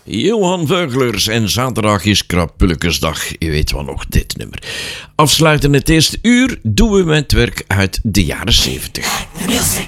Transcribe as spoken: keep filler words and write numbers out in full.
Johan Veuglers en zaterdag is Krapulkensdag. Je weet wel nog, dit nummer. Afsluiten het eerste uur doen we met werk uit de jaren zeventig. Music.